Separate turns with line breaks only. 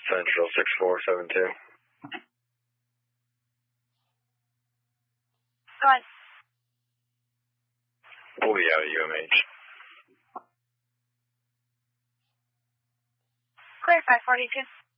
Central 6472.
Go ahead.
We'll be out of UMH.
Clear 542.